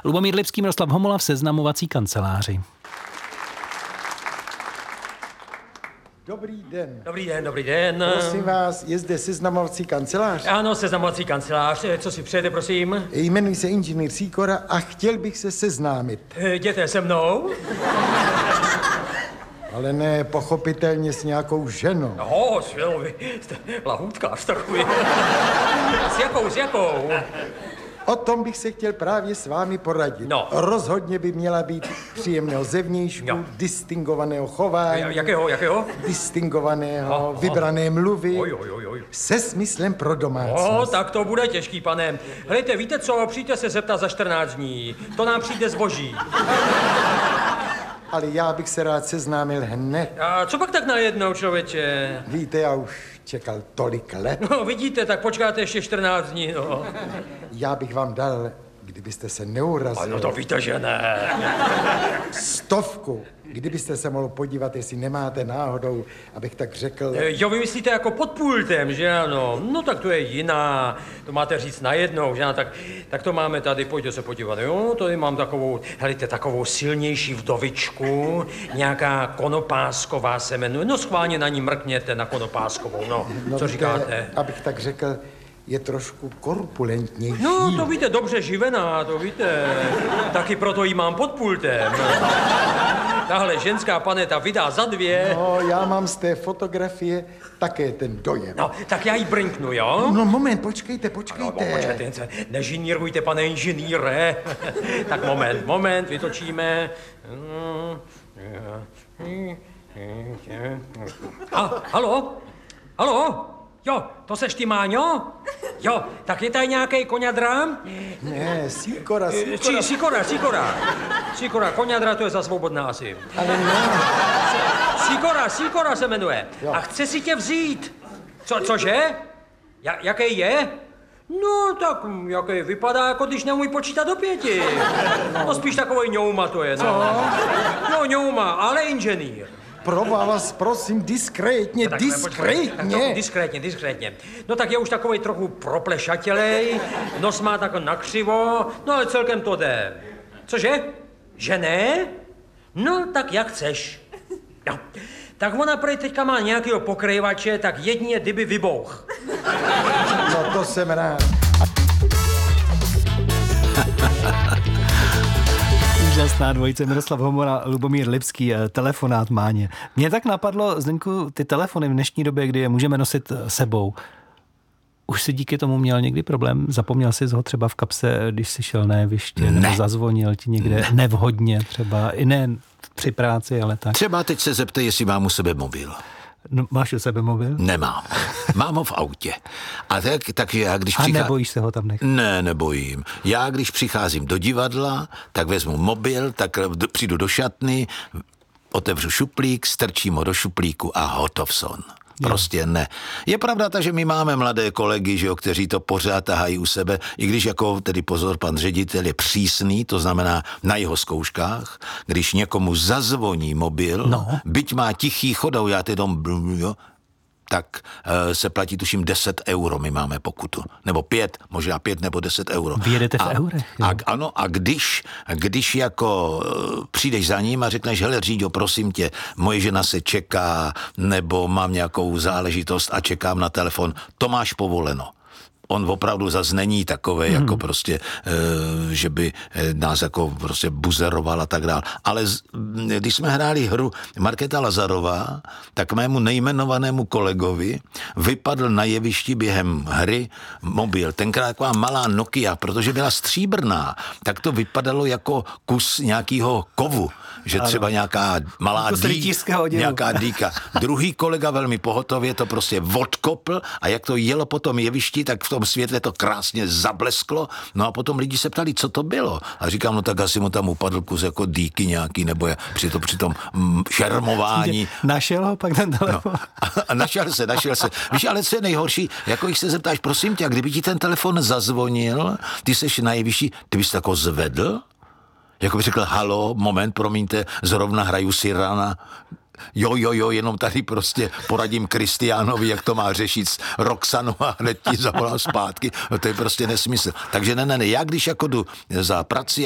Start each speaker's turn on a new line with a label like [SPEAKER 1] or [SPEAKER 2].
[SPEAKER 1] Lubomír Lipský, Miroslav Homola v seznamovací kanceláři.
[SPEAKER 2] Dobrý den.
[SPEAKER 3] Dobrý den, dobrý den.
[SPEAKER 2] Prosím vás, je zde seznamovací kancelář?
[SPEAKER 3] Ano, seznamovací kancelář. Co si přejete, prosím?
[SPEAKER 2] Jmenuji se inženýr Sýkora a chtěl bych se seznámit.
[SPEAKER 3] Jděte se mnou?
[SPEAKER 2] Ale ne pochopitelně s nějakou ženou.
[SPEAKER 3] No, vy jste lahůdkář takový. S jakou?
[SPEAKER 2] O tom bych se chtěl právě s vámi poradit.
[SPEAKER 3] No.
[SPEAKER 2] Rozhodně by měla být příjemného zevnějšku,
[SPEAKER 3] Jo.
[SPEAKER 2] distingovaného chování.
[SPEAKER 3] Jakého?
[SPEAKER 2] Distingovaného, vybrané mluvy.
[SPEAKER 3] Oj.
[SPEAKER 2] Se smyslem pro domácnost.
[SPEAKER 3] No, tak to bude těžký, pane. Helejte, víte co, přijďte se zeptat za 14 dní. To nám přijde zboží.
[SPEAKER 2] Ale já bych se rád seznámil hned.
[SPEAKER 3] A co pak tak najednou, člověče?
[SPEAKER 2] Víte, já už čekal tolik let.
[SPEAKER 3] No, vidíte, tak počkáte ještě 14 dní, no.
[SPEAKER 2] Já bych vám dal, kdybyste se neurazil.
[SPEAKER 3] No to víte, že ne.
[SPEAKER 2] 100, kdybyste se mohl podívat, jestli nemáte náhodou, abych tak řekl.
[SPEAKER 3] Jo, vy myslíte jako pod pultem, že ano? No tak to je jiná. To máte říct najednou, že ano? Tak to máme tady, pojďte se podívat, jo? Tady mám takovou, helejte, takovou silnější vdovičku, nějaká Konopásková se jmenuje. No schválně na ní mrkněte, na Konopáskovou, no. Co
[SPEAKER 2] víte,
[SPEAKER 3] říkáte?
[SPEAKER 2] Abych tak řekl, je trošku korpulentnější.
[SPEAKER 3] No, to víte, dobře živená, to víte. Taky proto jí mám pod pultem. Tahle ženská paneta vydá za 2.
[SPEAKER 2] No, já mám z té fotografie také ten dojem.
[SPEAKER 3] No, tak já jí brinknu, jo?
[SPEAKER 2] No, moment, počkejte.
[SPEAKER 3] No, počkejte, nežinírujte, pane inženýre. Tak moment, vytočíme. Halo? Jo, to seš ty, Máňo? Jo, tak je tady nějaký koňadra?
[SPEAKER 2] Ne, Sýkora.
[SPEAKER 3] Sikora, koňadra, to je za svobodná asi.
[SPEAKER 2] Ale ne.
[SPEAKER 3] Sikora se jmenuje.
[SPEAKER 2] Jo.
[SPEAKER 3] A chce si tě vzít. Cože? Jaký je? No, tak jaký vypadá, jako když neumí počítat do 5. No, spíš takovej ňouma to je, no. No, ňouma, ale inženýr.
[SPEAKER 2] Pro vás, prosím, diskrétně.
[SPEAKER 3] Diskrétně. No tak je už takovej trochu proplešatělej, nos má tak nakřivo, no ale celkem to jde. Cože? Že ne? No, tak jak chceš. No. Tak ona prej teďka má nějakýho pokrývače, tak jedině kdyby vybouch.
[SPEAKER 2] No, to jsem rád.
[SPEAKER 1] Úžasná dvojice, Miroslav Homola, Lubomír Lipský, telefonát Máně. Mně tak napadlo, Zdeňku, ty telefony v dnešní době, kdy je můžeme nosit sebou. Už jsi díky tomu měl někdy problém? Zapomněl jsi ho třeba v kapse, když jsi šel na jeviště, nebo zazvonil ti někde nevhodně třeba, i ne při práci, ale tak.
[SPEAKER 4] Třeba teď se zeptej, jestli mám u sebe mobil.
[SPEAKER 1] No, máš u sebe mobil?
[SPEAKER 4] Nemám. Mám ho v autě. A takže já, když
[SPEAKER 1] A nebojíš se ho tam nechat?
[SPEAKER 4] Ne, nebojím. Já, když přicházím do divadla, tak vezmu mobil, tak přijdu do šatny, otevřu šuplík, strčím ho do šuplíku a hotov son. Prostě ne. Je pravda ta, že my máme mladé kolegy, že jo, kteří to pořád tahají u sebe, i když jako tedy pozor, pan ředitel je přísný, to znamená na jeho zkouškách, když někomu zazvoní mobil, byť má tichý chodou, já teď jo, tak se platí tuším 10 euro, my máme pokutu. Nebo 5, možná 5 nebo 10 euro.
[SPEAKER 1] Vyjedete v eurech.
[SPEAKER 4] Ano, a když jako přijdeš za ním a řekneš, hele Říďo, prosím tě, moje žena se čeká, nebo mám nějakou záležitost a čekám na telefon, to máš povoleno. On opravdu zas není takovej, jako prostě, že by nás jako prostě buzeroval a tak dál. Ale když jsme hráli hru Markéta Lazarová, tak mému nejmenovanému kolegovi vypadl na jevišti během hry mobil. Tenkrát taková malá Nokia, protože byla stříbrná, tak to vypadalo jako kus nějakého kovu, že třeba nějaká malá nějaká dýka. Druhý kolega velmi pohotově to prostě odkopl a jak to jelo po tom jevišti, tak v tom světle to krásně zablesklo. No a potom lidi se ptali, co to bylo. A říkám, no tak asi mu tam upadl kus jako dýky nějaký, nebo je při tom šermování.
[SPEAKER 1] Našel ho pak ten telefon?
[SPEAKER 4] No. A našel se. Víš, ale co je nejhorší, jako když se zeptáš, prosím tě, a kdyby ti ten telefon zazvonil, ty seš na jevišti, ty bys tako zvedl? Jako by řekl, halo, moment, promiňte, zrovna hraju Cyrana. Jo, jenom tady prostě poradím Kristiánovi, jak to má řešit s Roxanou a hned ti zavolám zpátky. No to je prostě nesmysl. Takže ne, já když jako jdu za prací